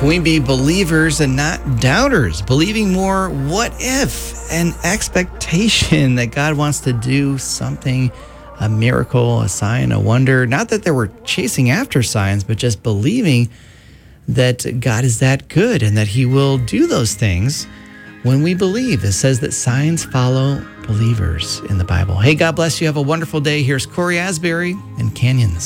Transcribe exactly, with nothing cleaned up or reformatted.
Can we be believers and not doubters? Believing more what if and expectation that God wants to do something, a miracle, a sign, a wonder. Not that they were chasing after signs, but just believing that God is that good and that he will do those things when we believe. It says that signs follow believers in the Bible. Hey, God bless you. Have a wonderful day. Here's Corey Asbury and Canyons.